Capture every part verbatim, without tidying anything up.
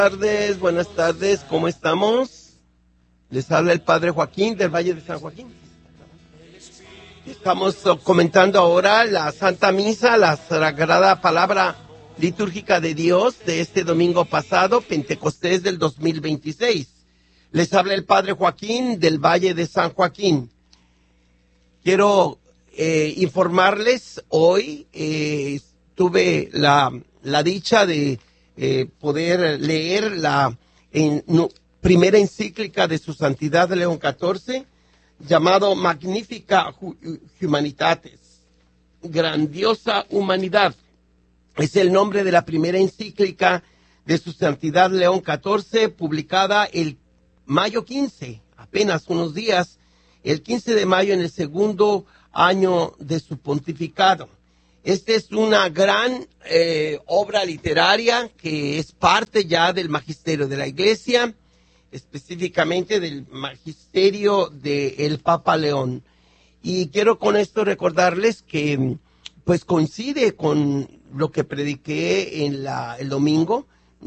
Buenas tardes, buenas tardes, ¿cómo estamos? Les habla el Padre Joaquín del Valle de San Joaquín. Estamos comentando ahora la Santa Misa, la Sagrada Palabra Litúrgica de Dios de este domingo pasado, Pentecostés del dos mil veintiséis. Les habla el Padre Joaquín del Valle de San Joaquín. Quiero eh, informarles, hoy eh, tuve la, la dicha de eh, poder leer la en, no, primera encíclica de su Santidad León catorce, llamado Magnifica Humanitatis, Grandiosa Humanidad. Es el nombre de la primera encíclica de su Santidad León catorce, publicada el mayo quince, apenas unos días, el quince de mayo, en el segundo año de su pontificado. Esta es una gran eh, obra literaria que es parte ya del magisterio de la Iglesia, específicamente del magisterio del Papa León. Y quiero con esto recordarles que pues coincide con lo que prediqué en la, el domingo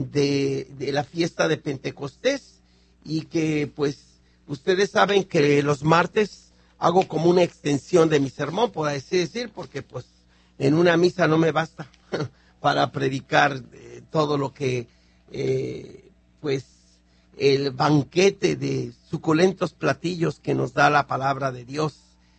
de, de la fiesta de Pentecostés, y que pues ustedes saben que los martes hago como una extensión de mi sermón, por así decir, porque pues en una misa no me basta para predicar eh, todo lo que eh, pues el banquete de suculentos platillos que nos da la palabra de Dios,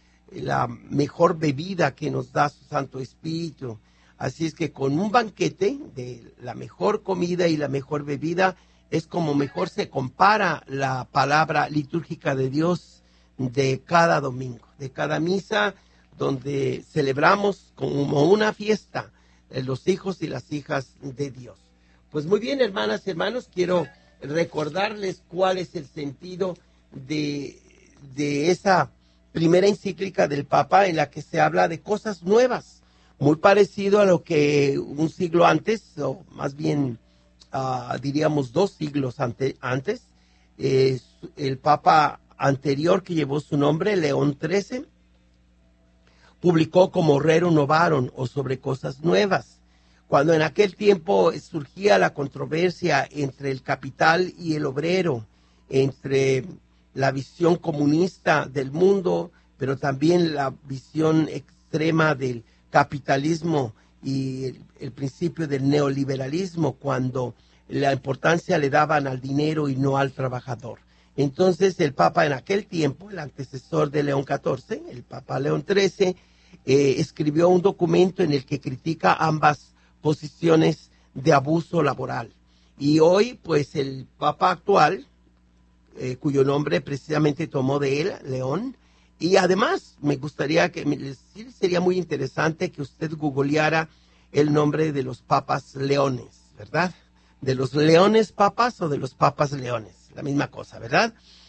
la mejor bebida que nos da su Santo Espíritu. Así es que con un banquete de la mejor comida y la mejor bebida es como mejor se compara la palabra litúrgica de Dios de cada domingo, de cada misa, donde celebramos como una fiesta eh, los hijos y las hijas de Dios. Pues muy bien, hermanas y hermanos, quiero recordarles cuál es el sentido de, de esa primera encíclica del Papa, en la que se habla de cosas nuevas, muy parecido a lo que un siglo antes, o más bien uh, diríamos dos siglos ante, antes, eh, el Papa anterior que llevó su nombre, León trece, publicó como Rerum Novarum, o sobre cosas nuevas. Cuando en aquel tiempo surgía la controversia entre el capital y el obrero, entre la visión comunista del mundo, pero también la visión extrema del capitalismo y el, el principio del neoliberalismo, cuando la importancia le daban al dinero y no al trabajador. Entonces el Papa en aquel tiempo, el antecesor de León catorce, el Papa León trece, eh, escribió un documento en el que critica ambas posiciones de abuso laboral. Y hoy, pues, el Papa actual, eh, cuyo nombre precisamente tomó de él, León, y además me gustaría que, sería muy interesante que usted googleara el nombre de los papas leones, ¿verdad? De los leones papas o de los papas leones, la misma cosa, ¿verdad?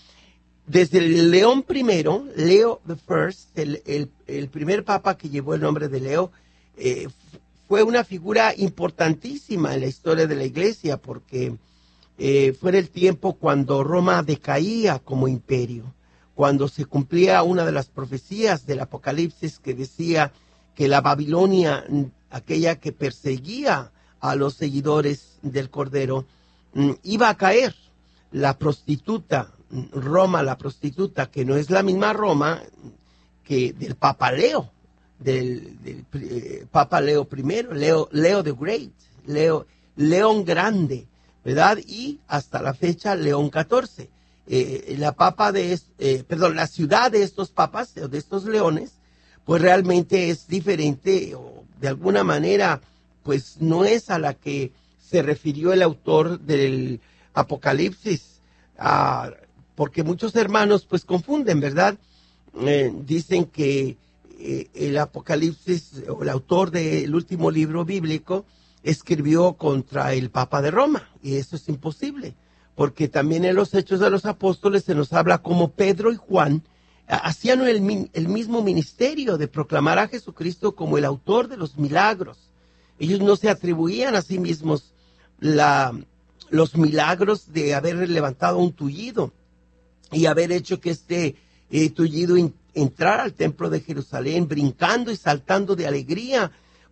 Desde el León primero, Leo the First, el, el, el primer papa que llevó el nombre de Leo, eh, fue una figura importantísima en la historia de la Iglesia, porque eh, fue en el tiempo cuando Roma decaía como imperio, cuando se cumplía una de las profecías del Apocalipsis que decía que la Babilonia, aquella que perseguía a los seguidores del Cordero, iba a caer. La prostituta, Roma, la prostituta, que no es la misma Roma que del Papa Leo, del, del eh, Papa Leo primero, Leo, Leo the Great, Leo, León Grande, ¿verdad? Y hasta la fecha León catorce. Eh, la papa de, eh, perdón, la ciudad de estos papas, de estos leones, pues realmente es diferente, o de alguna manera, pues no es a la que se refirió el autor del Apocalipsis, ah, porque muchos hermanos pues confunden, ¿verdad? Eh, dicen que eh, el Apocalipsis, o el autor del último libro bíblico, escribió contra el Papa de Roma, y eso es imposible, porque también en los Hechos de los Apóstoles se nos habla como Pedro y Juan hacían el, el mismo ministerio de proclamar a Jesucristo como el autor de los milagros. Ellos no se atribuían a sí mismos la, los milagros de haber levantado un tullido y haber hecho que este eh, tullido in, entrara al templo de Jerusalén brincando y saltando de alegría,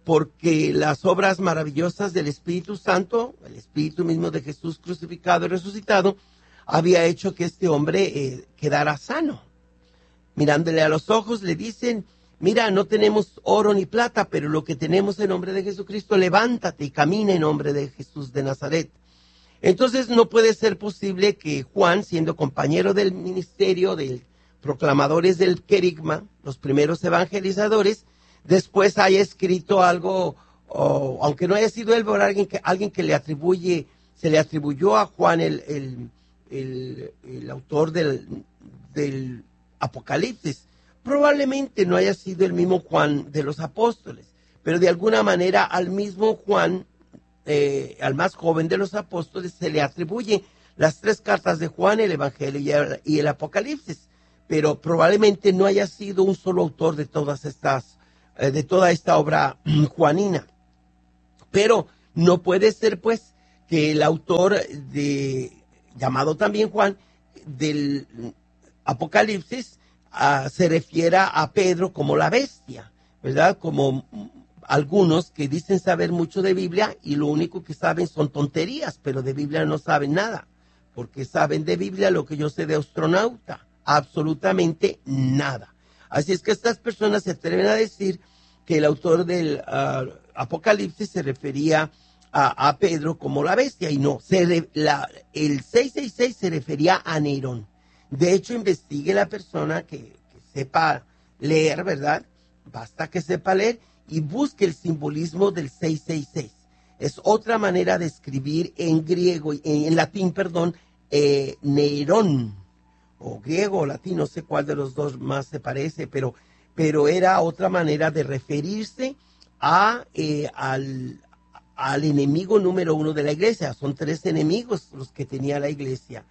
porque las obras maravillosas del Espíritu Santo, el Espíritu mismo de Jesús crucificado y resucitado, había hecho que este hombre eh, quedara sano. Mirándole a los ojos le dicen, mira, no tenemos oro ni plata, pero lo que tenemos en nombre de Jesucristo, levántate y camina en nombre de Jesús de Nazaret. Entonces no puede ser posible que Juan, siendo compañero del ministerio de proclamadores del querigma, los primeros evangelizadores, después haya escrito algo, o, aunque no haya sido él, pero alguien que, alguien que le atribuye, se le atribuyó a Juan el, el, el, el autor del, del Apocalipsis. Probablemente no haya sido el mismo Juan de los apóstoles, pero de alguna manera al mismo Juan, eh, al más joven de los apóstoles, se le atribuye las tres cartas de Juan, el Evangelio y el, y el Apocalipsis, pero probablemente no haya sido un solo autor de todas estas, eh, de toda esta obra juanina. Pero no puede ser pues que el autor de, llamado también Juan, del Apocalipsis, Uh, se refiera a Pedro como la bestia, ¿verdad? Como algunos que dicen saber mucho de Biblia y lo único que saben son tonterías, pero de Biblia no saben nada, porque saben de Biblia lo que yo sé de astronauta, absolutamente nada. Así es que estas personas se atreven a decir que el autor del uh, Apocalipsis se refería a, a Pedro como la bestia, y no, se re, la, el seiscientos sesenta y seis se refería a Nerón. De hecho, investigue la persona que, que sepa leer, ¿verdad? Basta que sepa leer y busque el simbolismo del seiscientos sesenta y seis. Es otra manera de escribir en griego, en, en latín, perdón, eh, Nerón, o griego o latín, no sé cuál de los dos más se parece, pero, pero era otra manera de referirse a, eh, al, al enemigo número uno de la iglesia. Son tres enemigos los que tenía la iglesia.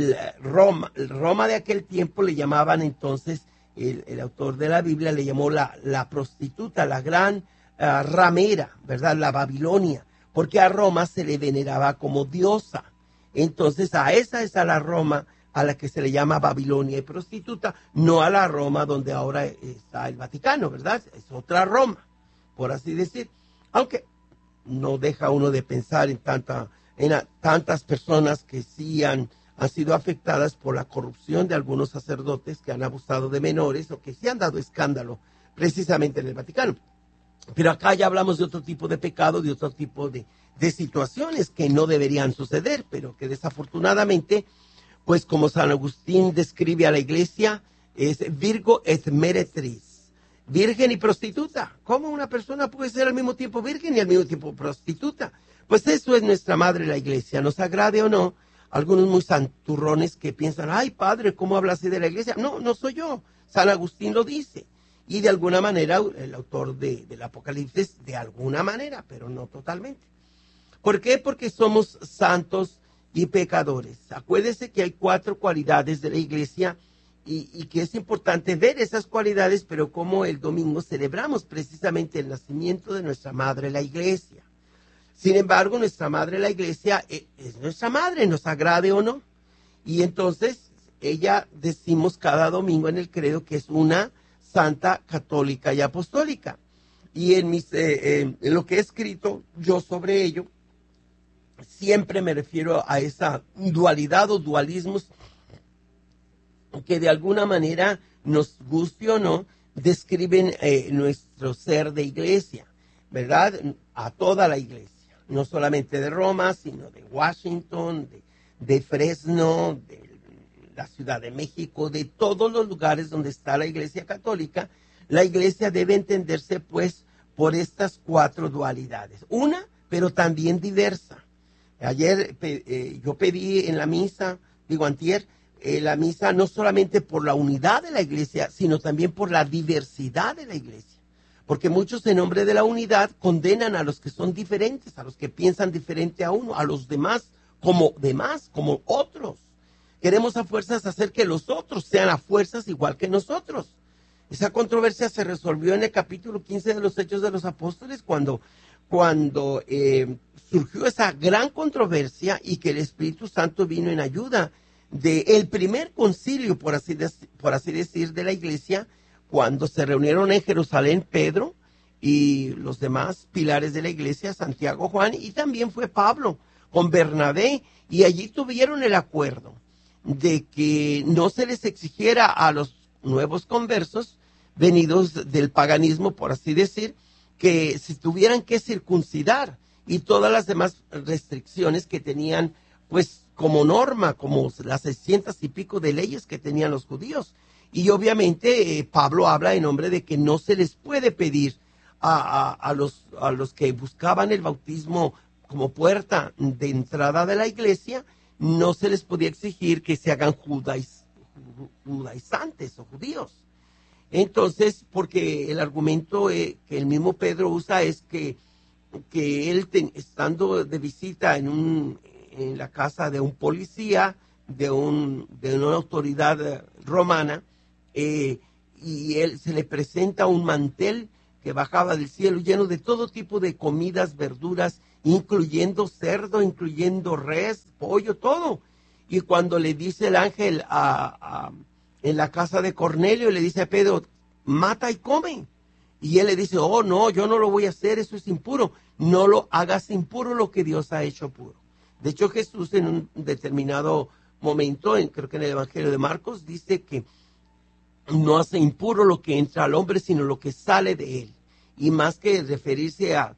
Roma, Roma de aquel tiempo le llamaban entonces, el, el autor de la Biblia le llamó la, la prostituta, la gran uh, ramera, ¿verdad? La Babilonia, porque a Roma se le veneraba como diosa. Entonces a esa es a la Roma a la que se le llama Babilonia y prostituta, no a la Roma donde ahora está el Vaticano, ¿verdad? Es otra Roma, por así decir. Aunque no deja uno de pensar en, tanta, en a, tantas personas que sí han... han sido afectadas por la corrupción de algunos sacerdotes que han abusado de menores o que sí han dado escándalo precisamente en el Vaticano. Pero acá ya hablamos de otro tipo de pecado, de otro tipo de, de situaciones que no deberían suceder, pero que desafortunadamente, pues como San Agustín describe a la iglesia, es Virgo et meretriz, virgen y prostituta. ¿Cómo una persona puede ser al mismo tiempo virgen y al mismo tiempo prostituta? Pues eso es nuestra madre la iglesia, nos agrade o no. Algunos muy santurrones que piensan, ay padre, ¿cómo habla así de la iglesia? No, no soy yo, San Agustín lo dice. Y de alguna manera, el autor de, del Apocalipsis, de alguna manera, pero no totalmente. ¿Por qué? Porque somos santos y pecadores. Acuérdense que hay cuatro cualidades de la iglesia y, y que es importante ver esas cualidades, pero como el domingo celebramos precisamente el nacimiento de nuestra madre, la iglesia. Sin embargo, nuestra madre, la iglesia, es nuestra madre, nos agrade o no. Y entonces, ella decimos cada domingo en el credo que es una santa, católica y apostólica. Y en, mis, eh, eh, en lo que he escrito yo sobre ello, siempre me refiero a esa dualidad o dualismos que de alguna manera, nos guste o no, describen eh, nuestro ser de iglesia, ¿verdad? A toda la iglesia. No solamente de Roma, sino de Washington, de, de Fresno, de la Ciudad de México, de todos los lugares donde está la Iglesia Católica. La Iglesia debe entenderse pues por estas cuatro dualidades. Una, pero también diversa. Ayer eh, yo pedí en la misa, digo antier, eh, la misa no solamente por la unidad de la Iglesia, sino también por la diversidad de la Iglesia. Porque muchos en nombre de la unidad condenan a los que son diferentes, a los que piensan diferente a uno, a los demás como demás, como otros. Queremos a fuerzas hacer que los otros sean a fuerzas igual que nosotros. Esa controversia se resolvió en el capítulo quince de los Hechos de los Apóstoles cuando, cuando eh, surgió esa gran controversia y que el Espíritu Santo vino en ayuda del primer concilio, por así, de, por así decir, de la iglesia. Cuando se reunieron en Jerusalén, Pedro, y los demás pilares de la iglesia, Santiago, Juan, y también fue Pablo con Bernabé, y allí tuvieron el acuerdo de que no se les exigiera a los nuevos conversos, venidos del paganismo, por así decir, que se tuvieran que circuncidar, y todas las demás restricciones que tenían, pues, como norma, como las seiscientas y pico de leyes que tenían los judíos. Y obviamente eh, Pablo habla en nombre de que no se les puede pedir a, a, a, los, a los que buscaban el bautismo como puerta de entrada de la iglesia, no se les podía exigir que se hagan judaiz, judaizantes o judíos. Entonces, porque el argumento eh, que el mismo Pedro usa es que, que él ten, estando de visita en, un, en la casa de un policía, de, un, de una autoridad romana, eh, y él se le presenta un mantel que bajaba del cielo lleno de todo tipo de comidas, verduras, incluyendo cerdo, incluyendo res, pollo, todo. Y cuando le dice el ángel a, a, en la casa de Cornelio, le dice a Pedro, mata y come. Y él le dice, oh no, yo no lo voy a hacer, eso es impuro. No lo hagas impuro lo que Dios ha hecho puro. De hecho, Jesús en un determinado momento, en, creo que en el Evangelio de Marcos, dice que no hace impuro lo que entra al hombre, sino lo que sale de él. Y más que referirse a,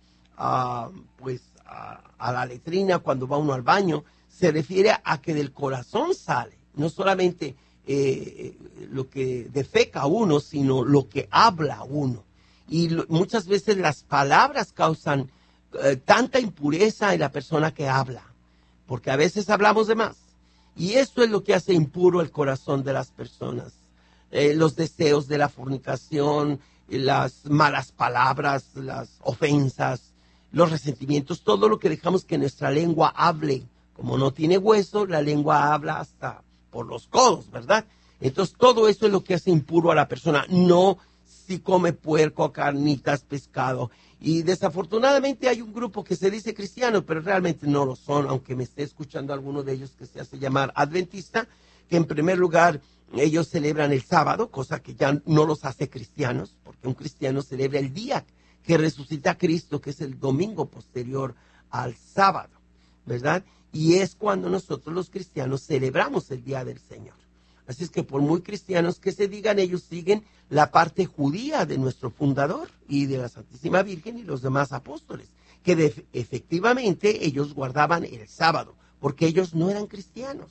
a pues, a, a la letrina cuando va uno al baño, se refiere a que del corazón sale, no solamente eh, lo que defeca uno, sino lo que habla uno. Y lo, muchas veces las palabras causan eh, tanta impureza en la persona que habla, porque a veces hablamos de más. Y esto es lo que hace impuro el corazón de las personas. Eh, los deseos de la fornicación, las malas palabras, las ofensas, los resentimientos, todo lo que dejamos que nuestra lengua hable. Como no tiene hueso, la lengua habla hasta por los codos, ¿verdad? Entonces todo eso es lo que hace impuro a la persona, no si come puerco, carnitas, pescado. Y desafortunadamente hay un grupo que se dice cristiano, pero realmente no lo son, aunque me esté escuchando alguno de ellos que se hace llamar adventista, que en primer lugar ellos celebran el sábado, cosa que ya no los hace cristianos, porque un cristiano celebra el día que resucita a Cristo, que es el domingo posterior al sábado, ¿verdad? Y es cuando nosotros los cristianos celebramos el día del Señor. Así es que por muy cristianos que se digan, ellos siguen la parte judía de nuestro fundador y de la Santísima Virgen y los demás apóstoles, que de, efectivamente ellos guardaban el sábado, porque ellos no eran cristianos.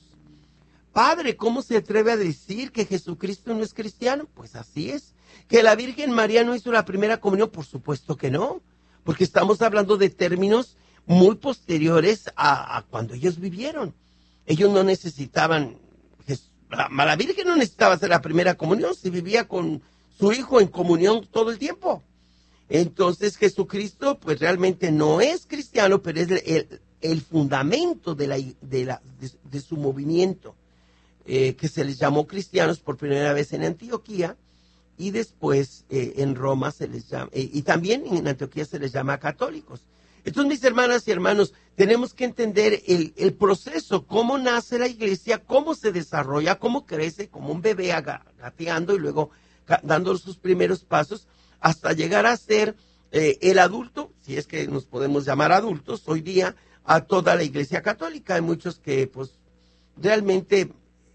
Padre, ¿cómo se atreve a decir que Jesucristo no es cristiano? Pues así es. ¿Que la Virgen María no hizo la primera comunión? Por supuesto que no, porque estamos hablando de términos muy posteriores a, a cuando ellos vivieron. Ellos no necesitaban, la, la Virgen no necesitaba hacer la primera comunión, si vivía con su hijo en comunión todo el tiempo. Entonces Jesucristo pues realmente no es cristiano, pero es el, el, el fundamento de, la, de, la, de, de su movimiento. Eh, que se les llamó cristianos por primera vez en Antioquía y después eh, en Roma se les llama, eh, y también en Antioquía se les llama católicos. Entonces, mis hermanas y hermanos, tenemos que entender el, el proceso, cómo nace la iglesia, cómo se desarrolla, cómo crece como un bebé gateando y luego dando sus primeros pasos hasta llegar a ser eh, el adulto, si es que nos podemos llamar adultos hoy día, a toda la iglesia católica. Hay muchos que pues realmente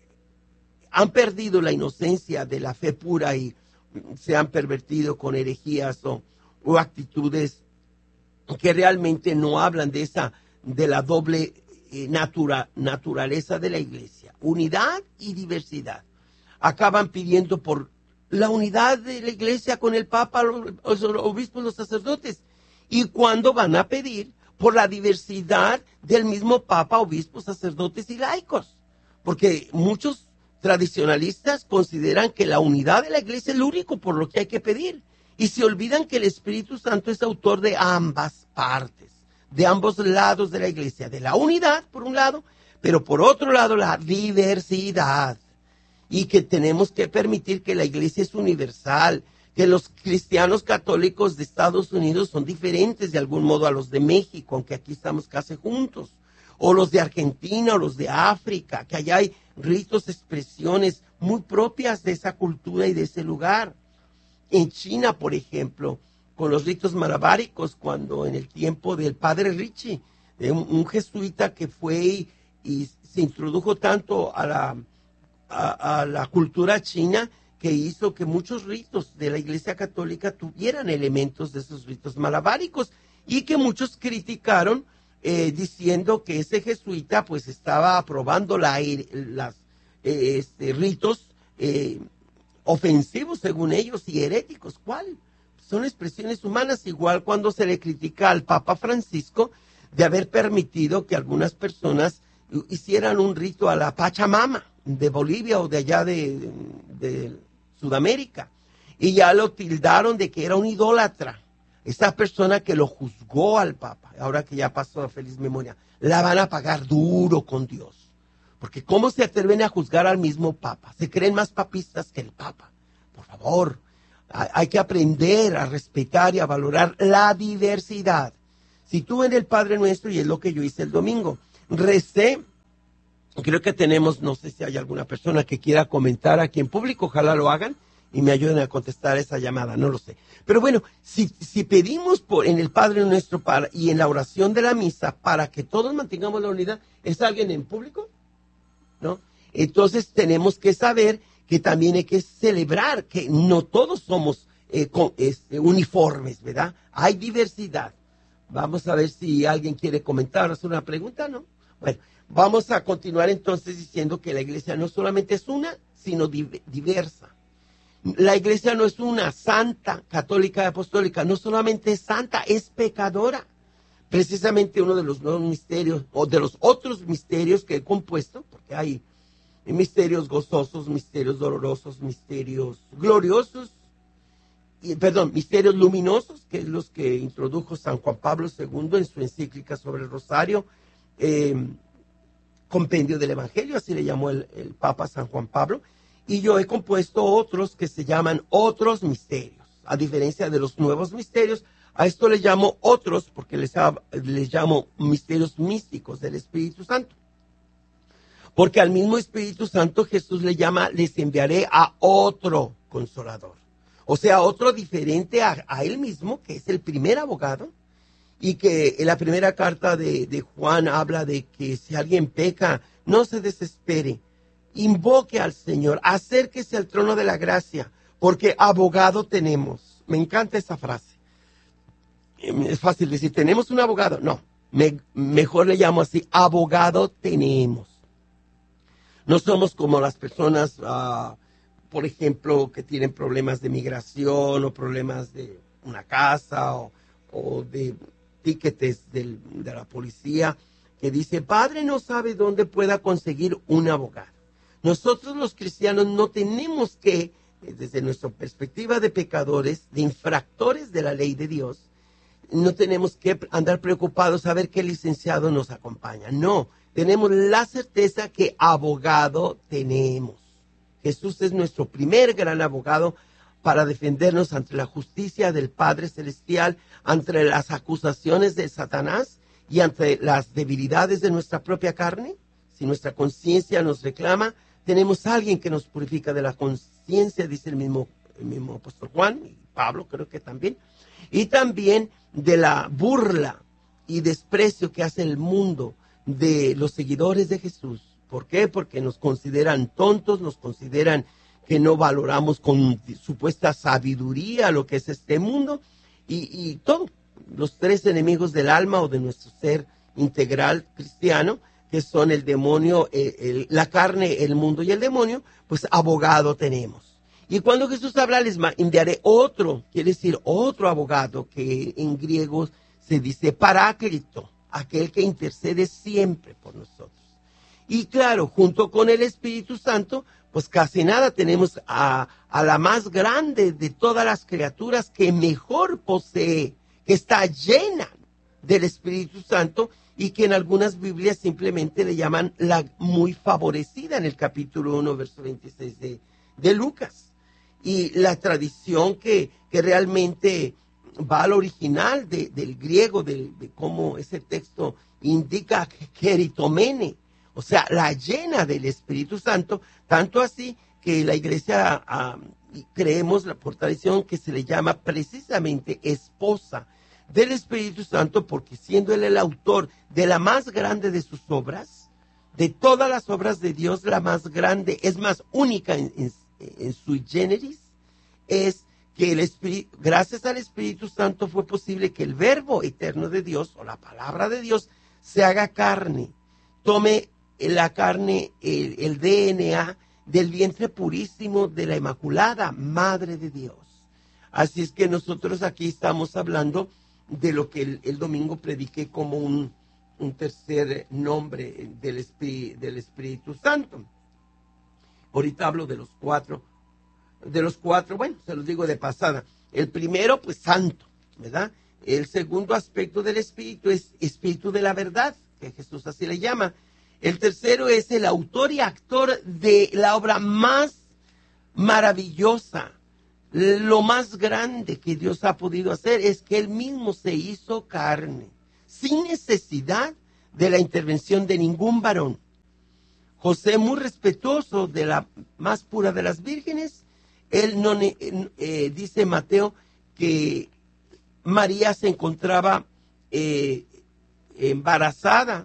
han perdido la inocencia de la fe pura y se han pervertido con herejías o, o actitudes que realmente no hablan de esa, de la doble eh, natura, naturaleza de la iglesia, unidad y diversidad. Acaban pidiendo por la unidad de la iglesia con el Papa, los, los obispos, los sacerdotes, y cuando van a pedir por la diversidad del mismo Papa, obispos, sacerdotes y laicos, porque muchos tradicionalistas consideran que la unidad de la iglesia es lo único por lo que hay que pedir y se olvidan que el Espíritu Santo es autor de ambas partes, de ambos lados de la iglesia, de la unidad por un lado, pero por otro lado la diversidad, y que tenemos que permitir que la iglesia es universal, que los cristianos católicos de Estados Unidos son diferentes de algún modo a los de México, aunque aquí estamos casi juntos, o los de Argentina, o los de África, que allá hay ritos, expresiones muy propias de esa cultura y de ese lugar. En China, por ejemplo, con los ritos malabáricos, cuando en el tiempo del padre Ricci, de un, un jesuita que fue y, y se introdujo tanto a la, a, a la cultura china, que hizo que muchos ritos de la Iglesia Católica tuvieran elementos de esos ritos malabáricos, y que muchos criticaron eh, diciendo que ese jesuita pues estaba aprobando la, las eh, este, ritos eh, ofensivos según ellos y heréticos. ¿Cuál? Son expresiones humanas, igual cuando se le critica al Papa Francisco de haber permitido que algunas personas hicieran un rito a la Pachamama de Bolivia o de allá de, de Sudamérica, y ya lo tildaron de que era un idólatra. Esa persona que lo juzgó al Papa, ahora que ya pasó a feliz memoria, la van a pagar duro con Dios. Porque ¿cómo se atreven a juzgar al mismo Papa? Se creen más papistas que el Papa. Por favor, hay que aprender a respetar y a valorar la diversidad. Si tú en el Padre Nuestro, y es lo que yo hice el domingo, recé, creo que tenemos, no sé si hay alguna persona que quiera comentar aquí en público, ojalá lo hagan y me ayuden a contestar esa llamada, no lo sé. Pero bueno, si, si pedimos por, en el Padre Nuestro para, y en la oración de la misa para que todos mantengamos la unidad, ¿es alguien en público? ¿No? Entonces tenemos que saber que también hay que celebrar que no todos somos eh, con, este, uniformes, ¿verdad? Hay diversidad. Vamos a ver si alguien quiere comentar o hacer una pregunta, ¿no? Bueno, vamos a continuar entonces diciendo que la iglesia no solamente es una, sino div- diversa. La iglesia no es una santa, católica y apostólica, no solamente es santa, es pecadora. Precisamente uno de los nuevos misterios, o de los otros misterios que he compuesto, porque hay misterios gozosos, misterios dolorosos, misterios gloriosos, y, perdón, misterios luminosos, que es los que introdujo San Juan Pablo segundo en su encíclica sobre el Rosario, eh, compendio del Evangelio, así le llamó el, el Papa San Juan Pablo. Y yo he compuesto otros que se llaman otros misterios, a diferencia de los nuevos misterios. A esto le llamo otros porque les, les llamo misterios místicos del Espíritu Santo. Porque al mismo Espíritu Santo Jesús le llama, les enviaré a otro consolador. O sea, otro diferente a, a él mismo, que es el primer abogado. Y que en la primera carta de, de Juan habla de que si alguien peca, no se desespere. Invoque al Señor, acérquese al trono de la gracia, porque abogado tenemos. Me encanta esa frase. Es fácil decir, ¿tenemos un abogado? No, me, mejor le llamo así, abogado tenemos. No somos como las personas, uh, por ejemplo, que tienen problemas de migración o problemas de una casa o, o de tiquetes del, de la policía, que dice, padre no sabe dónde pueda conseguir un abogado. Nosotros los cristianos no tenemos que, desde nuestra perspectiva de pecadores, de infractores de la ley de Dios, no tenemos que andar preocupados a ver qué licenciado nos acompaña. No, tenemos la certeza que abogado tenemos. Jesús es nuestro primer gran abogado para defendernos ante la justicia del Padre Celestial, ante las acusaciones de Satanás y ante las debilidades de nuestra propia carne. Si nuestra conciencia nos reclama, tenemos a alguien que nos purifica de la conciencia, dice el mismo, el mismo apóstol Juan, y Pablo creo que también, y también de la burla y desprecio que hace el mundo de los seguidores de Jesús. ¿Por qué? Porque nos consideran tontos, nos consideran que no valoramos con supuesta sabiduría lo que es este mundo, y, y todos los tres enemigos del alma o de nuestro ser integral cristiano, que son el demonio, el, el, la carne, el mundo y el demonio, pues abogado tenemos. Y cuando Jesús habla, les enviaré otro, quiere decir otro abogado, que en griego se dice paráclito, aquel que intercede siempre por nosotros. Y claro, junto con el Espíritu Santo, pues casi nada, tenemos a, a la más grande de todas las criaturas, que mejor posee, que está llena del Espíritu Santo, y que en algunas Biblias simplemente le llaman la muy favorecida, en el capítulo uno, verso veintiséis de, de Lucas. Y la tradición que, que realmente va al original de, del griego, de, de cómo ese texto indica keritomene, o sea, la llena del Espíritu Santo, tanto así que la iglesia uh, creemos por tradición que se le llama precisamente esposa del Espíritu Santo, porque siendo él el autor de la más grande de sus obras, de todas las obras de Dios, la más grande, es más única en, en, en sui generis, es que el Espíritu, gracias al Espíritu Santo fue posible que el verbo eterno de Dios, o la palabra de Dios, se haga carne, tome la carne, el, el D N A del vientre purísimo de la Inmaculada Madre de Dios. Así es que nosotros aquí estamos hablando de lo que el, el domingo prediqué como un, un tercer nombre del, Espí, del Espíritu Santo. Ahorita hablo de los cuatro, de los cuatro, bueno, se los digo de pasada. El primero, pues santo, ¿verdad? El segundo aspecto del Espíritu es Espíritu de la verdad, que Jesús así le llama. El tercero es el autor y actor de la obra más maravillosa. Lo más grande que Dios ha podido hacer es que Él mismo se hizo carne, sin necesidad de la intervención de ningún varón. José, muy respetuoso de la más pura de las vírgenes, él no eh, dice Mateo que María se encontraba eh, embarazada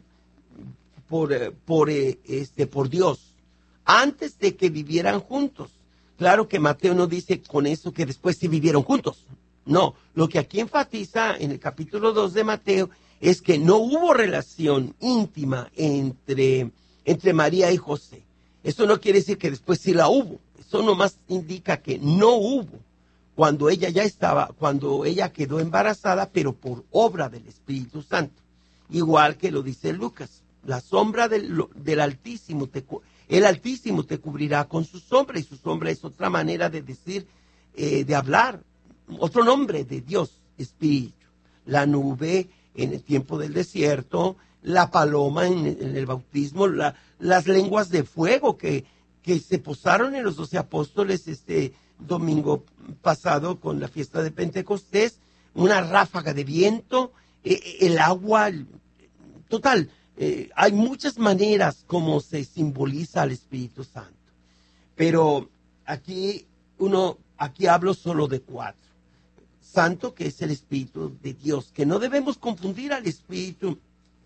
por, por, eh, este, por Dios antes de que vivieran juntos. Claro que Mateo no dice con eso que después sí vivieron juntos. No, lo que aquí enfatiza en el capítulo dos de Mateo es que no hubo relación íntima entre, entre María y José. Eso no quiere decir que después sí la hubo. Eso nomás indica que no hubo cuando ella ya estaba, cuando ella quedó embarazada, pero por obra del Espíritu Santo. Igual que lo dice Lucas, la sombra del, del Altísimo te El Altísimo te cubrirá con su sombra, y su sombra es otra manera de decir, eh, de hablar, otro nombre de Dios, Espíritu. La nube en el tiempo del desierto, la paloma en, en el bautismo, la, las lenguas de fuego que, que se posaron en los doce apóstoles este domingo pasado con la fiesta de Pentecostés, una ráfaga de viento, eh, el agua, total. Eh, hay muchas maneras como se simboliza al Espíritu Santo, pero aquí uno, aquí hablo solo de cuatro. Santo, que es el Espíritu de Dios, que no debemos confundir al Espíritu,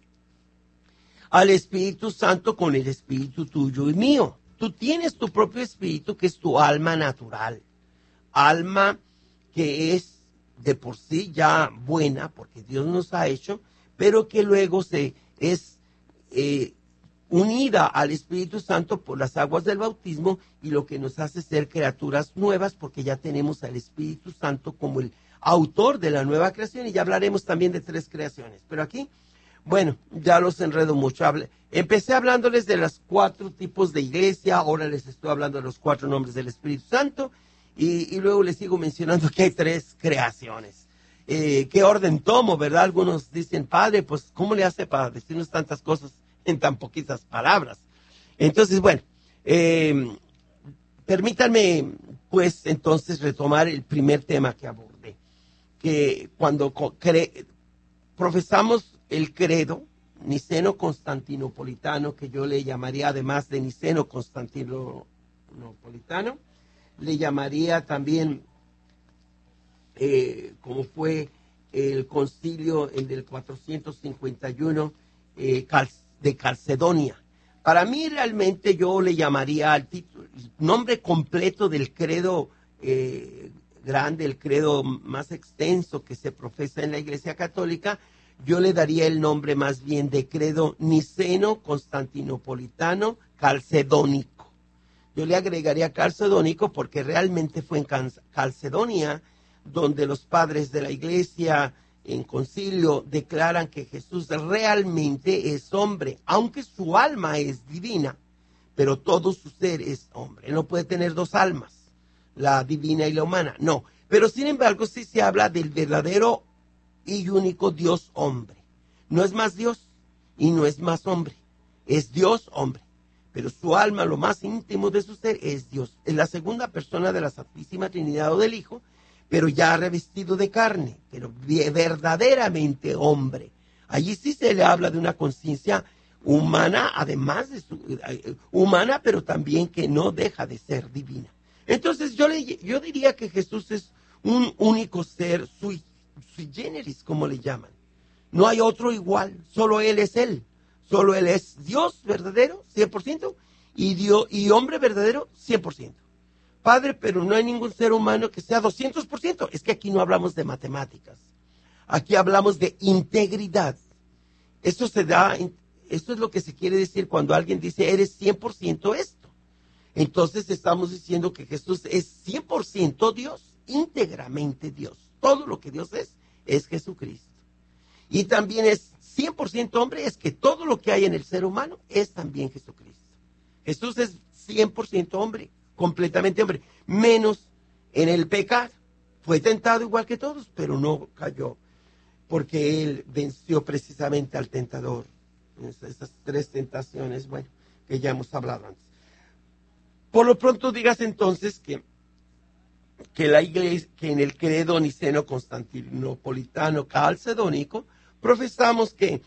al Espíritu Santo con el Espíritu tuyo y mío. Tú tienes tu propio Espíritu, que es tu alma natural, alma que es de por sí ya buena, porque Dios nos ha hecho, pero que luego se es Eh, unida al Espíritu Santo por las aguas del bautismo, y lo que nos hace ser criaturas nuevas, porque ya tenemos al Espíritu Santo como el autor de la nueva creación, y ya hablaremos también de tres creaciones. Pero aquí, bueno, ya los enredo mucho. Hable, empecé hablándoles de los cuatro tipos de iglesia, ahora les estoy hablando de los cuatro nombres del Espíritu Santo, y, y luego les sigo mencionando que hay tres creaciones. Eh, ¿Qué orden tomo, verdad? Algunos dicen, padre, pues, ¿cómo le hace para decirnos tantas cosas en tan poquitas palabras? Entonces, bueno, eh, permítanme, pues, entonces retomar el primer tema que abordé, que cuando cre profesamos el credo niceno-constantinopolitano, que yo le llamaría, además de niceno-constantinopolitano, le llamaría también Eh, como fue el concilio en del cuatrocientos cincuenta y uno eh, de Calcedonia. Para mí realmente yo le llamaría al título, el nombre completo del credo eh, grande, el credo más extenso que se profesa en la Iglesia Católica, yo le daría el nombre más bien de credo niceno-constantinopolitano calcedónico. Yo le agregaría calcedónico porque realmente fue en Calcedonia donde los padres de la iglesia en concilio declaran que Jesús realmente es hombre, aunque su alma es divina, pero todo su ser es hombre. No puede tener dos almas, la divina y la humana, no. Pero sin embargo sí se habla del verdadero y único Dios hombre. No es más Dios y no es más hombre, es Dios hombre. Pero su alma, lo más íntimo de su ser, es Dios. Es la segunda persona de la Santísima Trinidad o del Hijo, pero ya revestido de carne, pero verdaderamente hombre. Allí sí se le habla de una conciencia humana, además de su, humana, pero también que no deja de ser divina. Entonces yo, le, yo diría que Jesús es un único ser sui, sui generis, como le llaman. No hay otro igual, solo Él es Él. Solo Él es Dios verdadero, cien por ciento, y, Dios, y hombre verdadero, cien por ciento. Padre, pero no hay ningún ser humano que sea doscientos por ciento. Es que aquí no hablamos de matemáticas. Aquí hablamos de integridad. Eso se da, esto es lo que se quiere decir cuando alguien dice, eres cien por ciento esto. Entonces estamos diciendo que Jesús es cien por ciento Dios, íntegramente Dios. Todo lo que Dios es, es Jesucristo. Y también es cien por ciento hombre, es que todo lo que hay en el ser humano es también Jesucristo. Jesús es cien por ciento hombre, completamente hombre, menos en el pecado. Fue tentado igual que todos, pero no cayó, porque Él venció precisamente al tentador. Esas tres tentaciones, bueno, que ya hemos hablado antes. Por lo pronto digas entonces que, que, la iglesia, que en el credo niceno constantinopolitano calcedónico profesamos que,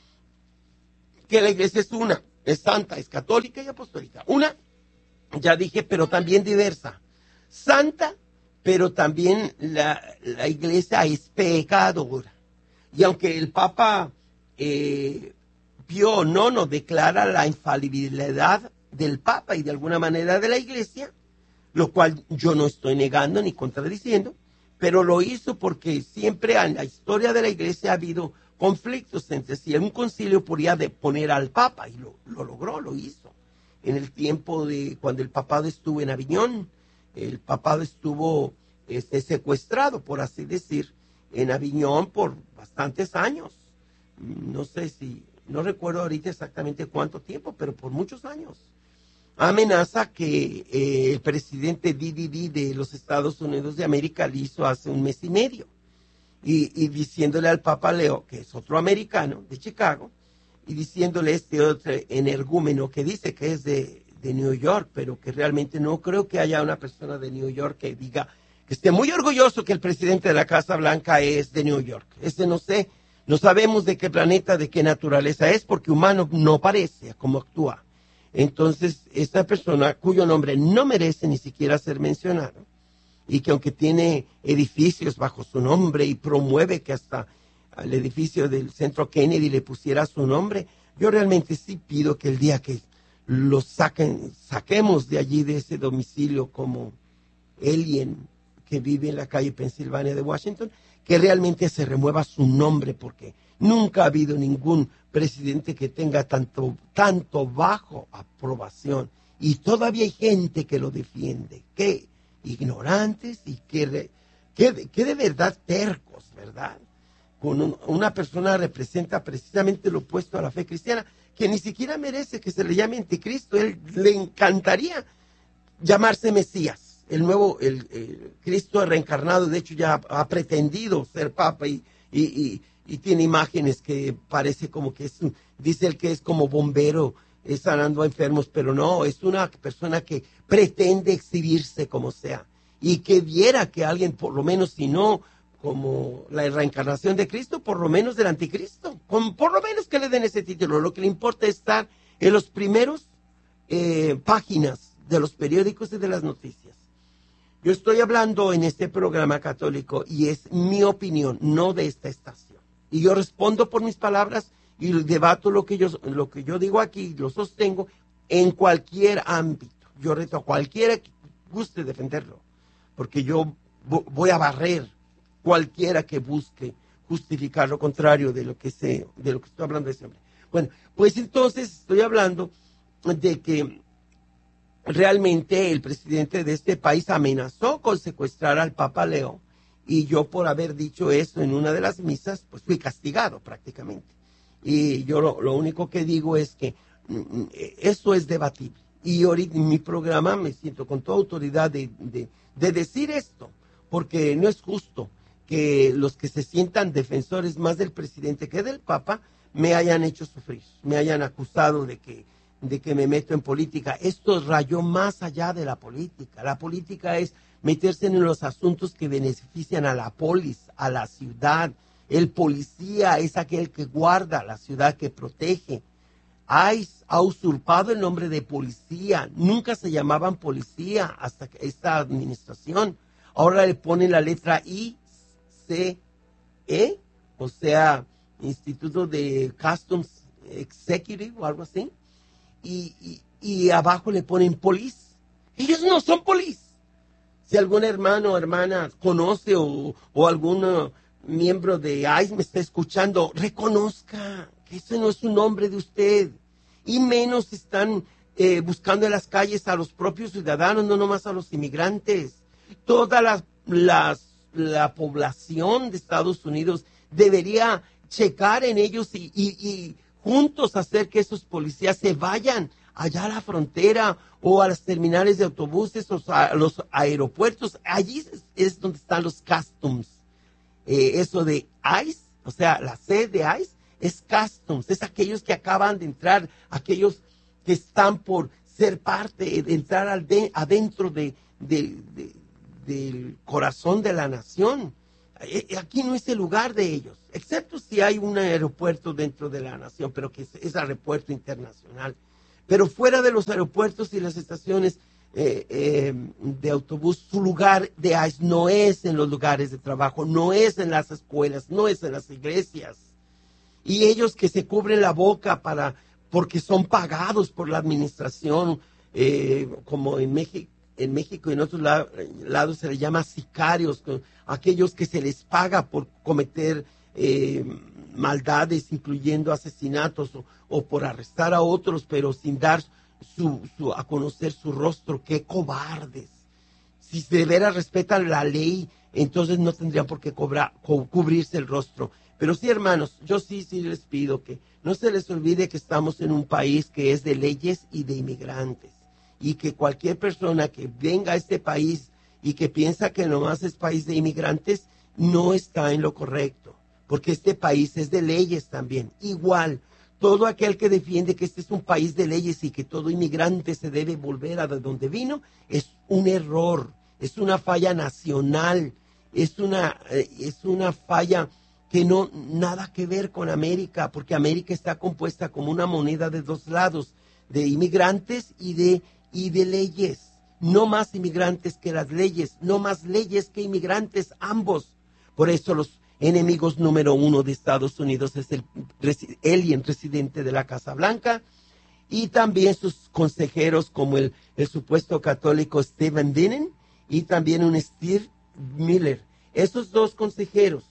que la iglesia es una, es santa, es católica y apostólica. Una, ya dije, pero también diversa. Santa, pero también la, la iglesia es pecadora. Y aunque el Papa eh, Pío noveno declara la infalibilidad del Papa y de alguna manera de la iglesia, lo cual yo no estoy negando ni contradiciendo, pero lo hizo porque siempre en la historia de la iglesia ha habido conflictos entre si un concilio podía poner al Papa, y lo, lo logró, lo hizo. En el tiempo de cuando el papado estuvo en Aviñón, el papado estuvo este, secuestrado, por así decir, en Aviñón por bastantes años. No sé si, no recuerdo ahorita exactamente cuánto tiempo, pero por muchos años. Amenaza que eh, el presidente D D D de los Estados Unidos de América le hizo hace un mes y medio. Y, y diciéndole al Papa Leo, que es otro americano de Chicago, y diciéndole este otro energúmeno que dice que es de, de New York, pero que realmente no creo que haya una persona de New York que diga que esté muy orgulloso que el presidente de la Casa Blanca es de New York. Ese no sé, no sabemos de qué planeta, de qué naturaleza es, porque humano no parece cómo actúa. Entonces, esta persona cuyo nombre no merece ni siquiera ser mencionado, y que aunque tiene edificios bajo su nombre y promueve que hasta al edificio del Centro Kennedy le pusiera su nombre, yo realmente sí pido que el día que lo saquen, saquemos de allí, de ese domicilio como alien que vive en la calle Pensilvania de Washington, que realmente se remueva su nombre, porque nunca ha habido ningún presidente que tenga tanto, tanto bajo aprobación, y todavía hay gente que lo defiende. Qué ignorantes y qué, qué, qué de verdad tercos, ¿verdad? Con un, una persona representa precisamente lo opuesto a la fe cristiana, que ni siquiera merece que se le llame anticristo. Él le encantaría llamarse Mesías. El nuevo, el, el Cristo reencarnado, de hecho ya ha, ha pretendido ser papa y, y, y, y tiene imágenes que parece como que es, dice él que es como bombero eh, sanando a enfermos, pero no, es una persona que pretende exhibirse como sea, y que viera que alguien, por lo menos, si no como la reencarnación de Cristo, por lo menos del anticristo, con, por lo menos que le den ese título. Lo que le importa es estar en los primeros eh, páginas de los periódicos y de las noticias. Yo estoy hablando en este programa católico y es mi opinión, no de esta estación. Y yo respondo por mis palabras y debato lo que yo, lo que yo digo aquí, lo sostengo en cualquier ámbito. Yo reto a cualquiera que guste defenderlo, porque yo voy a barrer cualquiera que busque justificar lo contrario de lo que sé, de lo que estoy hablando de ese hombre. Bueno, pues entonces estoy hablando de que realmente el presidente de este país amenazó con secuestrar al Papa Leo, y yo, por haber dicho eso en una de las misas, pues fui castigado prácticamente. Y yo lo, lo único que digo es que mm, eso es debatible. Y ahorita en mi programa me siento con toda autoridad de, de, de decir esto, porque no es justo que los que se sientan defensores más del presidente que del Papa me hayan hecho sufrir, me hayan acusado de que de que me meto en política. Esto rayó más allá de la política. La política es meterse en los asuntos que benefician a la polis, a la ciudad. El policía es aquel que guarda la ciudad, que protege ICE ha usurpado el nombre de policía. Nunca se llamaban policía hasta esta administración. Ahora le ponen la letra I C E, o sea, Instituto de Customs Executive o algo así. Y, y, y abajo le ponen police. Ellos no son police. Si algún hermano o hermana conoce o, o algún uh, miembro de ICE me está escuchando, reconozca que ese no es un nombre de usted. Y menos están eh, buscando en las calles a los propios ciudadanos, no nomás a los inmigrantes. Toda la, las, la población de Estados Unidos debería checar en ellos y, y, y juntos hacer que esos policías se vayan allá a la frontera o a las terminales de autobuses o a los aeropuertos. Allí es, es donde están los customs. Eh, eso de ICE, o sea, la C de ICE es customs, es aquellos que acaban de entrar, aquellos que están por ser parte, de entrar al de, adentro de, de, de, del corazón de la nación. Eh, aquí no es el lugar de ellos, excepto si hay un aeropuerto dentro de la nación, pero que es, es aeropuerto internacional. Pero fuera de los aeropuertos y las estaciones eh, eh, de autobús, su lugar de ICE no es en los lugares de trabajo, no es en las escuelas, no es en las iglesias. Y ellos que se cubren la boca para porque son pagados por la administración, eh, como en México, en México y en otros la, lados se les llama sicarios, aquellos que se les paga por cometer eh, maldades, incluyendo asesinatos o, o por arrestar a otros, pero sin dar su, su, a conocer su rostro. ¡Qué cobardes! Si de veras respetan la ley, entonces no tendrían por qué cobrar, co- cubrirse el rostro. Pero sí, hermanos, yo sí, sí les pido que no se les olvide que estamos en un país que es de leyes y de inmigrantes. Y que cualquier persona que venga a este país y que piensa que nomás es país de inmigrantes, no está en lo correcto. Porque este país es de leyes también. Igual, todo aquel que defiende que este es un país de leyes y que todo inmigrante se debe volver a donde vino, es un error, es una falla nacional, es una, eh, es una falla que no nada que ver con América, porque América está compuesta como una moneda de dos lados, de inmigrantes y de, y de leyes. No más inmigrantes que las leyes, no más leyes que inmigrantes, ambos. Por eso los enemigos número uno de Estados Unidos es el alien residente de la Casa Blanca y también sus consejeros como el, el supuesto católico Stephen Bannon y también un Steve Miller. Esos dos consejeros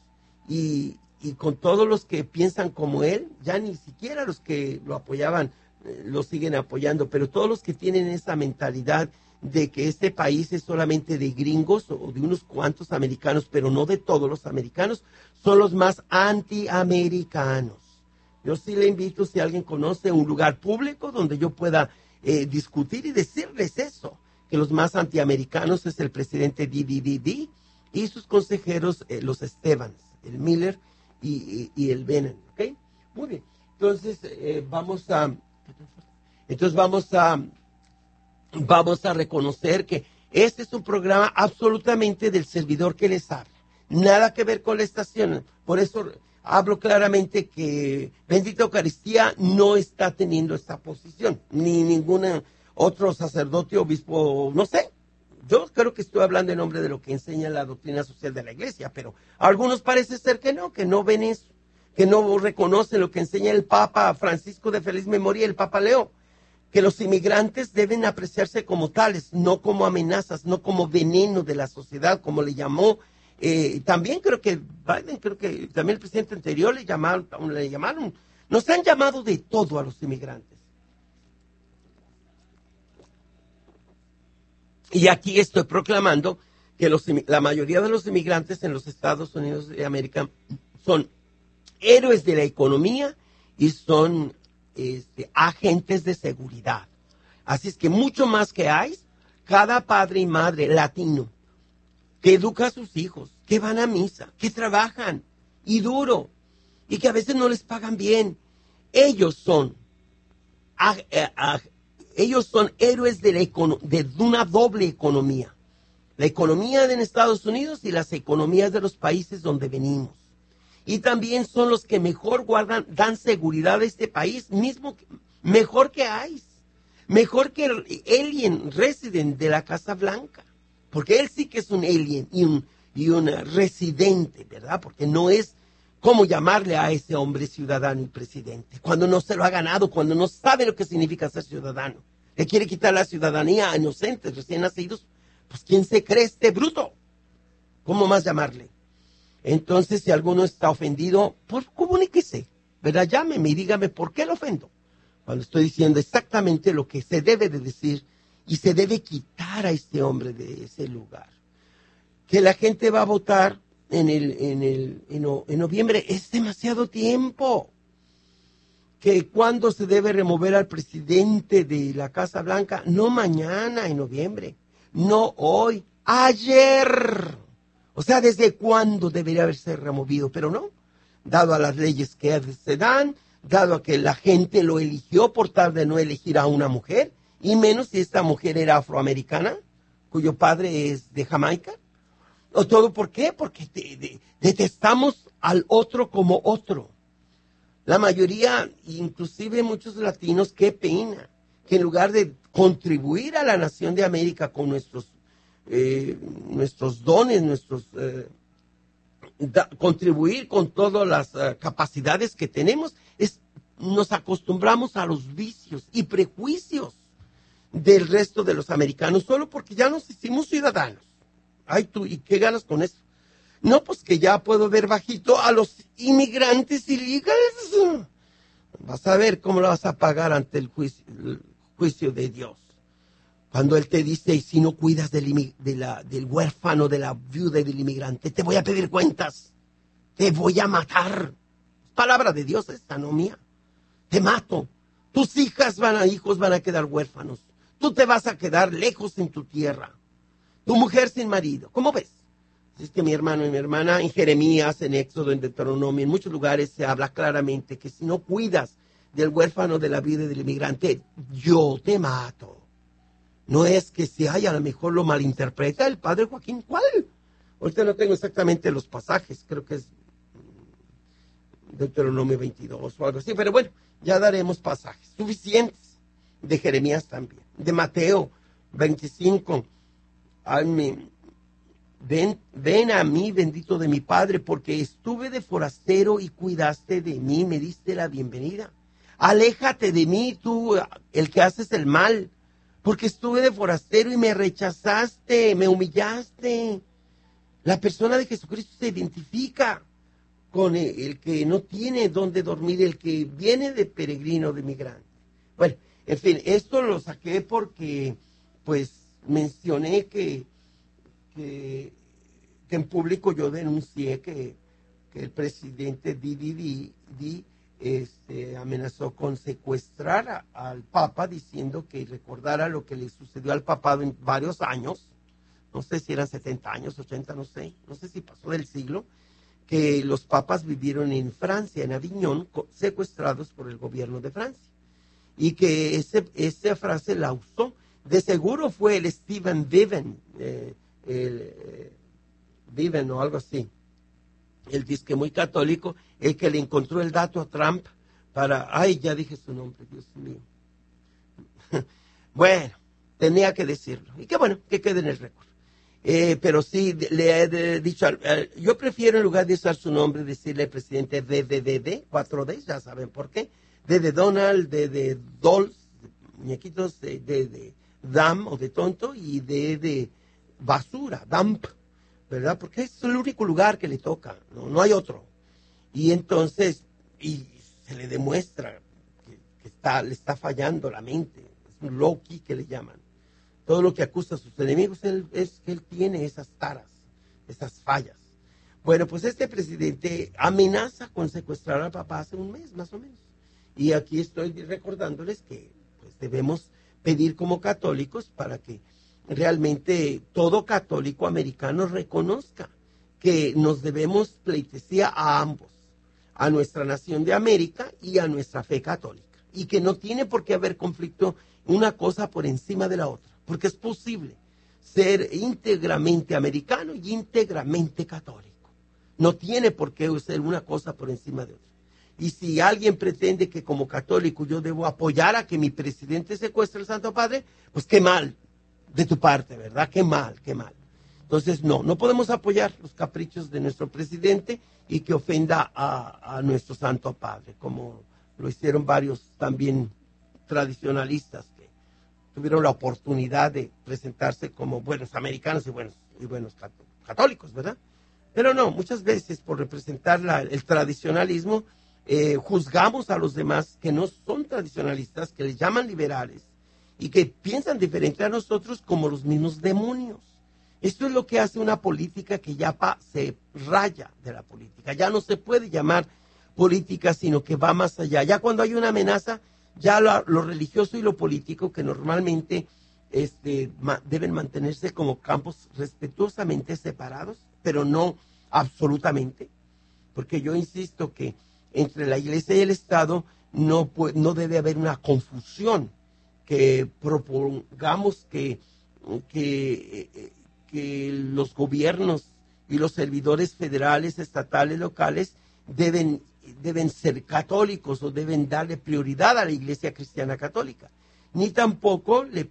y, y con todos los que piensan como él, ya ni siquiera los que lo apoyaban eh, lo siguen apoyando, pero todos los que tienen esa mentalidad de que este país es solamente de gringos o de unos cuantos americanos, pero no de todos los americanos, son los más antiamericanos. Yo sí le invito, si alguien conoce un lugar público donde yo pueda eh, discutir y decirles eso, que los más antiamericanos es el presidente D D D D y sus consejeros, eh, los Stevens, el Miller y, y, y el Bannon, ¿ok? Muy bien, entonces eh, vamos a, entonces vamos a, vamos a reconocer que este es un programa absolutamente del servidor que les habla, nada que ver con la estación, por eso hablo claramente que Bendita Eucaristía no está teniendo esta posición, ni ningún otro sacerdote, obispo, no sé. Yo creo que estoy hablando en nombre de lo que enseña la doctrina social de la iglesia, pero a algunos parece ser que no, que no ven eso, que no reconocen lo que enseña el Papa Francisco de feliz memoria y el Papa Leo, que los inmigrantes deben apreciarse como tales, no como amenazas, no como veneno de la sociedad, como le llamó. Eh, también creo que Biden, creo que también el presidente anterior le llamaron, le llamaron, nos han llamado de todo a los inmigrantes. Y aquí estoy proclamando que los, la mayoría de los inmigrantes en los Estados Unidos de América son héroes de la economía y son este, agentes de seguridad. Así es que mucho más que hay, cada padre y madre latino que educa a sus hijos, que van a misa, que trabajan y duro y que a veces no les pagan bien, ellos son a, a, a, ellos son héroes de, la econo- de una doble economía. La economía de Estados Unidos y las economías de los países donde venimos. Y también son los que mejor guardan, dan seguridad a este país, mismo que, Mejor que ICE. Mejor que el alien resident de la Casa Blanca. Porque él sí que es un alien y un, y un residente, ¿verdad? Porque no es como llamarle a ese hombre ciudadano y presidente. Cuando no se lo ha ganado, cuando no sabe lo que significa ser ciudadano. Le quiere quitar la ciudadanía a inocentes, recién nacidos. Pues ¿quién se cree este bruto? ¿Cómo más llamarle? Entonces, si alguno está ofendido, pues comuníquese, ¿verdad? Llámeme y dígame por qué lo ofendo. Cuando estoy diciendo exactamente lo que se debe de decir y se debe quitar a este hombre de ese lugar. Que la gente va a votar en, el, en, el, en, no, en noviembre es demasiado tiempo. Que cuando se debe remover al presidente de la Casa Blanca, no mañana en noviembre, no hoy, ayer. O sea, ¿desde cuándo debería haberse removido? Pero no, dado a las leyes que se dan, dado a que la gente lo eligió por tal de no elegir a una mujer, y menos si esta mujer era afroamericana, cuyo padre es de Jamaica. ¿O todo por qué? Porque de, de, detestamos al otro como otro. La mayoría, inclusive muchos latinos, qué pena, que en lugar de contribuir a la nación de América con nuestros, eh, nuestros dones, nuestros... Eh, Da, contribuir con todas las uh, capacidades que tenemos, es, nos acostumbramos a los vicios y prejuicios del resto de los americanos, solo porque ya nos hicimos ciudadanos. Ay, tú, ¿y qué ganas con eso? No, pues que ya puedo ver bajito a los inmigrantes ilegales. Vas a ver cómo lo vas a pagar ante el juicio, el juicio de Dios. Cuando Él te dice, y si no cuidas del, de la, del huérfano, de la viuda y del inmigrante, te voy a pedir cuentas, te voy a matar. Palabra de Dios esta, no mía. Te mato. Tus hijas van a, hijos van a quedar huérfanos. Tú te vas a quedar lejos en tu tierra. Tu mujer sin marido. ¿Cómo ves? Es que mi hermano y mi hermana, en Jeremías, en Éxodo, en Deuteronomio, en muchos lugares se habla claramente que si no cuidas del huérfano, de la viuda y del inmigrante, yo te mato. No es que se haya, a lo mejor lo malinterpreta el padre Joaquín. ¿Cuál? Ahorita no tengo exactamente los pasajes, creo que es Deuteronomio veintidós o algo así, pero bueno, ya daremos pasajes suficientes. De Jeremías también, de Mateo veinticinco. Ay, me, ven, ven a mí, bendito de mi Padre, porque estuve de forastero y cuidaste de mí, me diste la bienvenida. Aléjate de mí, tú, el que haces el mal, porque estuve de forastero y me rechazaste, me humillaste. La persona de Jesucristo se identifica con el, el que no tiene dónde dormir, el que viene de peregrino, de migrante. Bueno, en fin, esto lo saqué porque, pues, mencioné que, que, que en público yo denuncié que, que el presidente Didi Di Este, amenazó con secuestrar a, al Papa, diciendo que recordara lo que le sucedió al papado en varios años, no sé si eran setenta años, ochenta, no sé, no sé si pasó del siglo, que los papas vivieron en Francia, en Aviñón, secuestrados por el gobierno de Francia, y que ese, esa frase la usó. De seguro fue el Stephen Viven, eh, el eh, Viven o algo así, el disque muy católico, el que le encontró el dato a Trump para, ay, ya dije su nombre, Dios mío. Bueno, tenía que decirlo. Y qué bueno, que quede en el récord. Eh, pero sí, le he dicho, eh, yo prefiero en lugar de usar su nombre, decirle al presidente D D D D, cuatro D, ya saben por qué. D de Donald, D de Dolls, muñequitos, D de, de Dam o de tonto, y D de basura, Dump, ¿verdad? Porque es el único lugar que le toca, no, no hay otro. Y entonces, y se le demuestra que, que está, le está fallando la mente, es un low-key que le llaman. Todo lo que acusa a sus enemigos él, es que él tiene esas taras, esas fallas. Bueno, pues este presidente amenaza con secuestrar al papá hace un mes, más o menos. Y aquí estoy recordándoles que pues, debemos pedir como católicos para que realmente todo católico americano reconozca que nos debemos pleitesía a ambos, a nuestra nación de América y a nuestra fe católica, y que no tiene por qué haber conflicto una cosa por encima de la otra, porque es posible ser íntegramente americano y íntegramente católico. No tiene por qué ser una cosa por encima de otra. Y si alguien pretende que como católico yo debo apoyar a que mi presidente secuestre al Santo Padre, pues qué mal de tu parte, ¿verdad? Qué mal, qué mal. Entonces, no, no podemos apoyar los caprichos de nuestro presidente y que ofenda a, a nuestro Santo Padre, como lo hicieron varios también tradicionalistas que tuvieron la oportunidad de presentarse como buenos americanos y buenos, y buenos católicos, ¿verdad? Pero no, muchas veces por representar la, el tradicionalismo, eh, juzgamos a los demás que no son tradicionalistas, que les llaman liberales y que piensan diferente a nosotros como los mismos demonios. Esto es lo que hace una política que ya pa, se raya de la política. Ya no se puede llamar política, sino que va más allá. Ya cuando hay una amenaza, ya lo, lo religioso y lo político, que normalmente este, ma, deben mantenerse como campos respetuosamente separados, pero no absolutamente. Porque yo insisto que entre la Iglesia y el Estado no, puede, no debe haber una confusión, que propongamos que... que eh, que los gobiernos y los servidores federales, estatales, locales deben, deben ser católicos o deben darle prioridad a la Iglesia Cristiana Católica. Ni tampoco le